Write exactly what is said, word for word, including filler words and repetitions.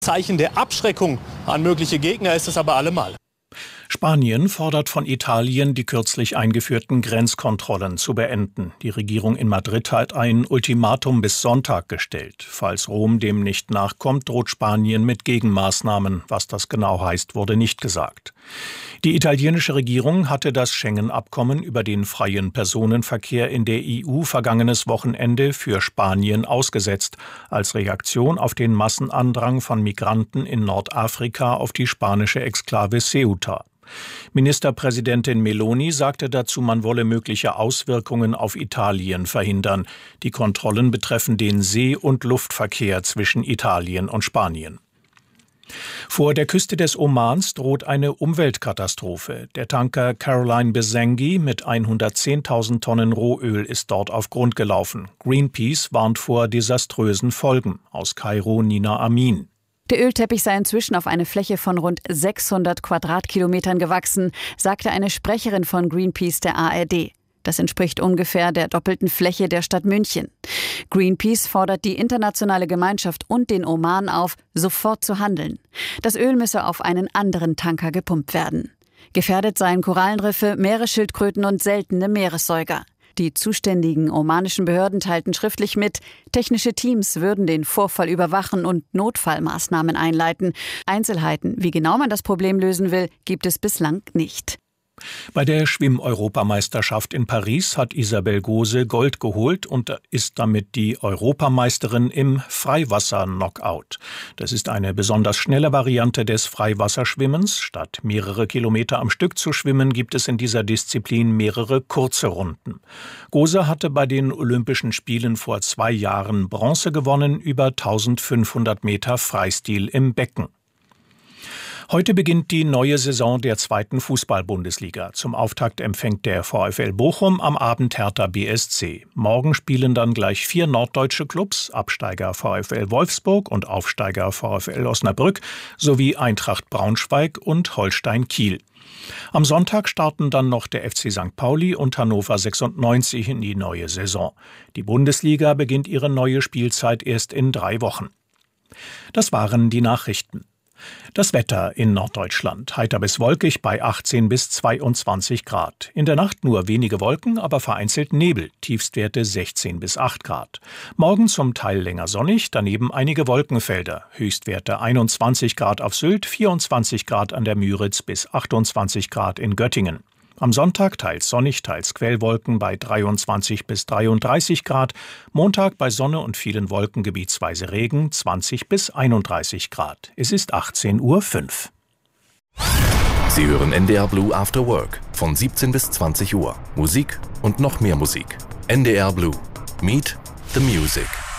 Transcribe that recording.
Zeichen der Abschreckung an mögliche Gegner ist es aber allemal. Spanien fordert von Italien, die kürzlich eingeführten Grenzkontrollen zu beenden. Die Regierung in Madrid hat ein Ultimatum bis Sonntag gestellt. Falls Rom dem nicht nachkommt, droht Spanien mit Gegenmaßnahmen. Was das genau heißt, wurde nicht gesagt. Die italienische Regierung hatte das Schengen-Abkommen über den freien Personenverkehr in der E U vergangenes Wochenende für Spanien ausgesetzt, als Reaktion auf den Massenandrang von Migranten in Nordafrika auf die spanische Exklave Ceuta. Ministerpräsidentin Meloni sagte dazu, man wolle mögliche Auswirkungen auf Italien verhindern. Die Kontrollen betreffen den See- und Luftverkehr zwischen Italien und Spanien. Vor der Küste des Omans droht eine Umweltkatastrophe. Der Tanker Caroline Besengi mit hundertzehntausend Tonnen Rohöl ist dort auf Grund gelaufen. Greenpeace warnt vor desaströsen Folgen. Aus Kairo Nina Amin. Der Ölteppich sei inzwischen auf eine Fläche von rund sechshundert Quadratkilometern gewachsen, sagte eine Sprecherin von Greenpeace der A R D. Das entspricht ungefähr der doppelten Fläche der Stadt München. Greenpeace fordert die internationale Gemeinschaft und den Oman auf, sofort zu handeln. Das Öl müsse auf einen anderen Tanker gepumpt werden. Gefährdet seien Korallenriffe, Meeresschildkröten und seltene Meeressäuger. Die zuständigen omanischen Behörden teilten schriftlich mit, technische Teams würden den Vorfall überwachen und Notfallmaßnahmen einleiten. Einzelheiten, wie genau man das Problem lösen will, gibt es bislang nicht. Bei der Schwimm-Europameisterschaft in Paris hat Isabel Gose Gold geholt und ist damit die Europameisterin im Freiwasser-Knockout. Das ist eine besonders schnelle Variante des Freiwasserschwimmens. Statt mehrere Kilometer am Stück zu schwimmen, gibt es in dieser Disziplin mehrere kurze Runden. Gose hatte bei den Olympischen Spielen vor zwei Jahren Bronze gewonnen über eintausendfünfhundert Meter Freistil im Becken. Heute beginnt die neue Saison der zweiten Fußball-Bundesliga. Zum Auftakt empfängt der VfL Bochum, am Abend Hertha B S C. Morgen spielen dann gleich vier norddeutsche Clubs, Absteiger VfL Wolfsburg und Aufsteiger VfL Osnabrück, sowie Eintracht Braunschweig und Holstein Kiel. Am Sonntag starten dann noch der F C Sankt Pauli und Hannover sechsundneunzig in die neue Saison. Die Bundesliga beginnt ihre neue Spielzeit erst in drei Wochen. Das waren die Nachrichten. Das Wetter in Norddeutschland. Heiter bis wolkig bei achtzehn bis zweiundzwanzig Grad. In der Nacht nur wenige Wolken, aber vereinzelt Nebel. Tiefstwerte sechzehn bis acht Grad. Morgen zum Teil länger sonnig, daneben einige Wolkenfelder. Höchstwerte einundzwanzig Grad auf Sylt, vierundzwanzig Grad an der Müritz bis achtundzwanzig Grad in Göttingen. Am Sonntag teils sonnig, teils Quellwolken bei dreiundzwanzig bis dreiunddreißig Grad. Montag bei Sonne und vielen Wolken gebietsweise Regen, zwanzig bis einunddreißig Grad. Es ist achtzehn Uhr fünf. Sie hören N D R Blue After Work von siebzehn bis zwanzig Uhr. Musik und noch mehr Musik. N D R Blue. Meet the Music.